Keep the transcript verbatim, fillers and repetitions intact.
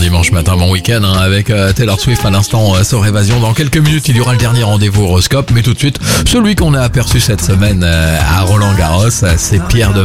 dimanche matin, bon week-end hein, avec euh, Taylor Swift à l'instant euh, sur Évasion. Dans quelques minutes, il y aura le dernier rendez-vous horoscope, mais tout de suite, celui qu'on a aperçu cette semaine euh, à Roland Garros, c'est Pierre de